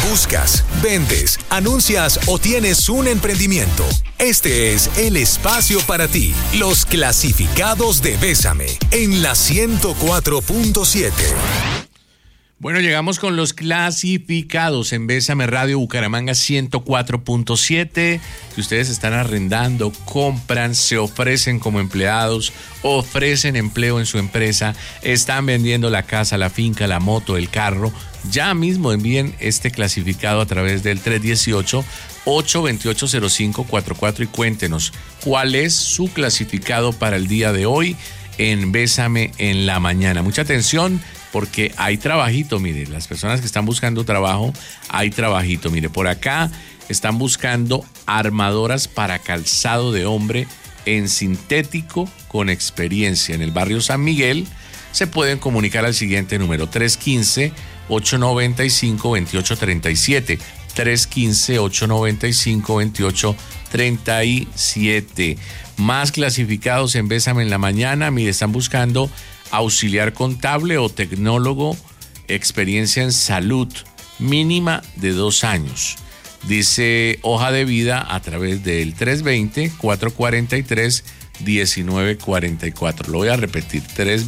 Buscas, vendes, anuncias o tienes un emprendimiento. Este es el espacio para ti. Los clasificados de Bésame en la 104.7. Bueno, llegamos con los clasificados en Bésame Radio Bucaramanga 104.7. Si ustedes están arrendando, compran, se ofrecen como empleados, ofrecen empleo en su empresa, están vendiendo la casa, la finca, la moto, el carro, ya mismo envíen este clasificado a través del 318-828-0544 y cuéntenos cuál es su clasificado para el día de hoy en Bésame en la mañana. Mucha atención, porque hay trabajito, mire, las personas que están buscando trabajo, hay trabajito. Mire, por acá están buscando armadoras para calzado de hombre en sintético con experiencia. En el barrio San Miguel se pueden comunicar al siguiente número, 315-895-2837. 315-895-2837. Más clasificados en Bésame en la mañana, mire, están buscando auxiliar contable o tecnólogo, experiencia en salud mínima de 2 años. Dice hoja de vida a través del 320-443-1944. Lo voy a repetir,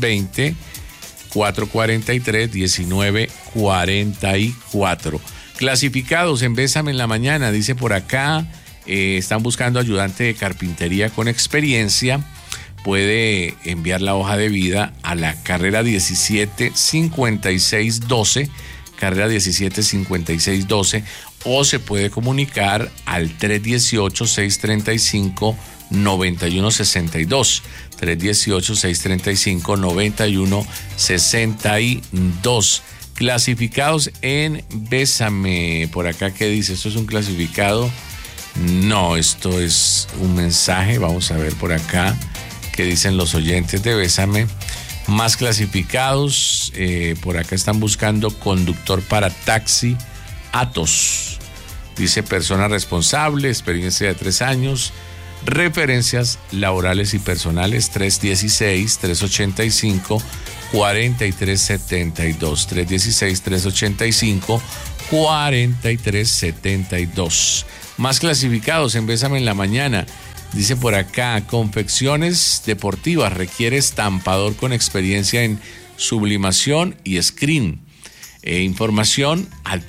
320-443-1944. Clasificados en Bésame en la mañana, dice por acá, están buscando ayudante de carpintería con experiencia. Puede enviar la hoja de vida a la carrera 175612, carrera 175612, o se puede comunicar al 318-635-9162, 318-635-9162. Clasificados en Bésame. Por acá, ¿qué dice? ¿Esto es un clasificado? No, esto es un mensaje. Vamos a ver por acá qué dicen los oyentes de Bésame. Más clasificados, por acá están buscando conductor para taxi Atos. Dice persona responsable, experiencia de 3 años, referencias laborales y personales, 316-385-4372, 316-385-4372. Más clasificados en Bésame en la mañana. Dice por acá, confecciones deportivas, requiere estampador con experiencia en sublimación y screen. Información al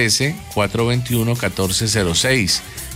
313-421-1406.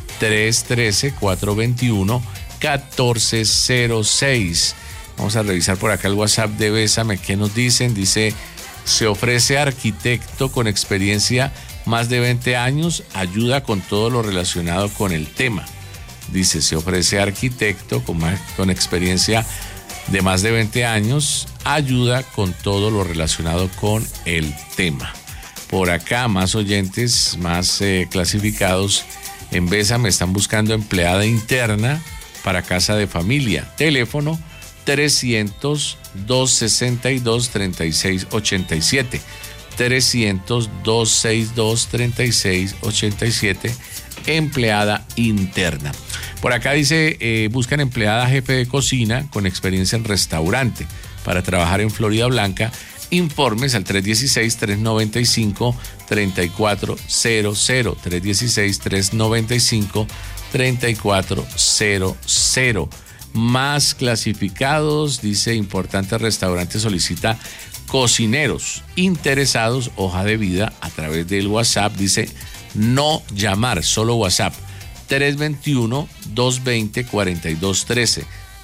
313-421-1406. Vamos a revisar por acá el WhatsApp de Bésame. ¿Qué nos dicen? Dice, se ofrece arquitecto con experiencia más de 20 años, ayuda con todo lo relacionado con el tema. Dice, se ofrece arquitecto con experiencia de más de 20 años, ayuda con todo lo relacionado con el tema. Por acá, más oyentes, más clasificados en Bésame, están buscando empleada interna para casa de familia. Teléfono 300-262-3687. 300-262-3687. Empleada interna. Por acá dice, buscan empleada jefe de cocina con experiencia en restaurante para trabajar en Florida Blanca. Informes al 316-395-3400. 316-395-3400. Más clasificados, dice, importante restaurante solicita cocineros interesados, hoja de vida a través del WhatsApp. Dice, no llamar, solo WhatsApp. 321-220-4213.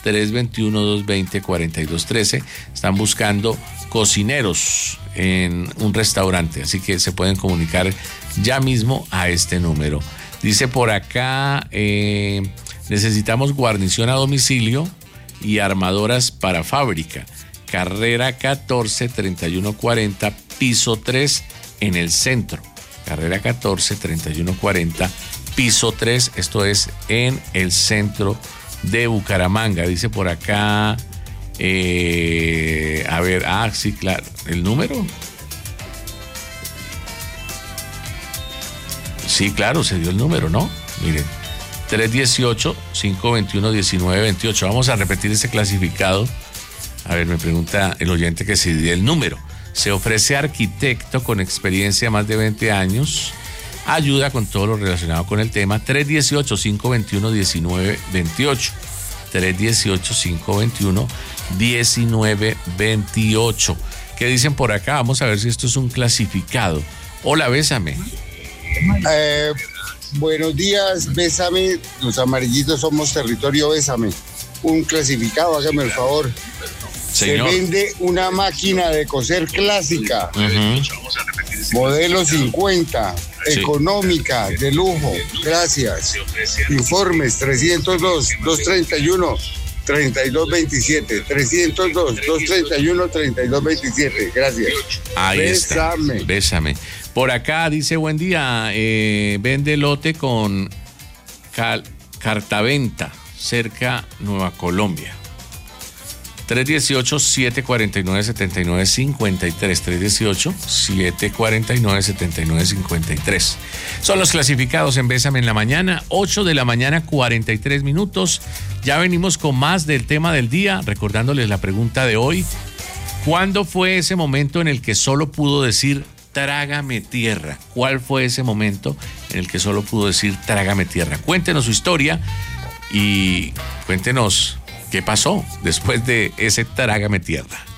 321-220-4213. Están buscando cocineros en un restaurante, así que se pueden comunicar ya mismo a este número. Dice por acá, necesitamos guarnición a domicilio y armadoras para fábrica. Carrera 14-3140, piso 3 en el centro. Carrera 14-3140, piso 3, esto es en el centro de Bucaramanga. Dice por acá, a ver, sí, claro, el número. Sí, claro, se dio el número, ¿no? Miren, 318-521-1928. Vamos a repetir este clasificado. A ver, me pregunta el oyente que se dio el número. Se ofrece arquitecto con experiencia de más de 20 años. ayuda con todo lo relacionado con el tema. 318-521-1928. 318-521-1928. ¿Qué dicen por acá? Vamos a ver si esto es un clasificado. Hola, Bésame. Buenos días, Bésame. Los amarillitos somos territorio Bésame. Un clasificado, hágame el favor. Señor. Se vende una máquina de coser clásica. Modelo 50, Sí. económica, de lujo. Gracias. Informes 302-231-3227. 302-231-3227. Gracias. Ahí Bésame. está. Bésame. Por acá dice, buen día, vende lote con Cartaventa, cerca Nueva Colombia. 318-749-7953. 318-749-7953. Son los clasificados en Bésame en la mañana. 8 de la mañana, 43 minutos. Ya venimos con más del tema del día, recordándoles la pregunta de hoy. ¿Cuándo fue ese momento en el que solo pudo decir trágame tierra? ¿Cuál fue ese momento en el que solo pudo decir trágame tierra? Cuéntenos su historia y cuéntenos qué pasó después de ese trágame tierra.